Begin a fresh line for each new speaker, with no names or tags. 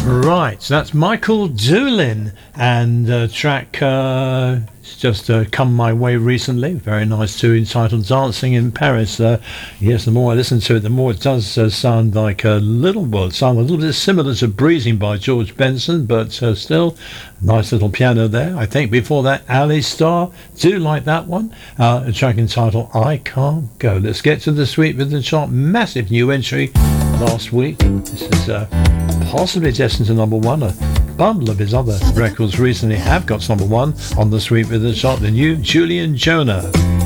Right, so that's Michael Doolin and track it's just come my way recently. Very nice too, entitled Dancing in Paris. Yes, the more I listen to it, the more it does sound like a little, well, it sounds a little bit similar to Breezing by George Benson, but still, nice little piano there. I think before that, Ali Starr, do like that one. A track entitled I Can't Go. Let's get to the Sweet with the Chart. Massive new entry last week. This is possibly destined to number one. A bundle of his other records recently have got number one on the Sweet with the Chart. The new Julian Jonah.